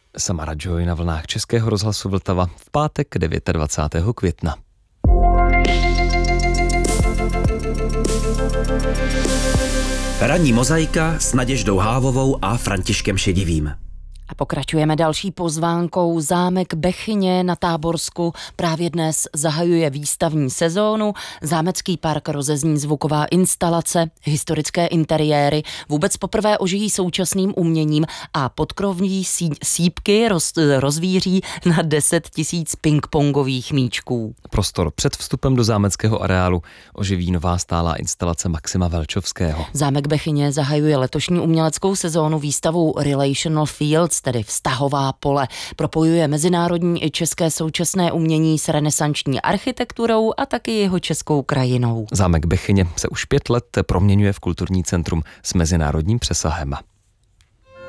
Samara Joy na vlnách Českého rozhlasu Vltava v pátek 29. května. Ranní mozaika s Naděždou Hávovou a Františkem Šedivým. A pokračujeme další pozvánkou. Zámek Bechyně na Táborsku právě dnes zahajuje výstavní sezónu. Zámecký park rozezní zvuková instalace, historické interiéry, vůbec poprvé ožijí současným uměním a podkrovní sýpky rozvíří na 10 000 pingpongových míčků. Prostor před vstupem do zámeckého areálu oživí nová stálá instalace Maxima Velčovského. Zámek Bechyně zahajuje letošní uměleckou sezónu výstavou Relational Fields, tedy vztahová pole. Propojuje mezinárodní i české současné umění s renesanční architekturou a taky jeho českou krajinou. Zámek Bechyně se už 5 let proměňuje v kulturní centrum s mezinárodním přesahem.